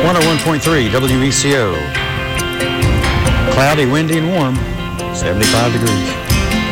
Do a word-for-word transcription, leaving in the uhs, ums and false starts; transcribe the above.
one oh one point three W E C O. Cloudy, windy, and warm, seventy-five degrees.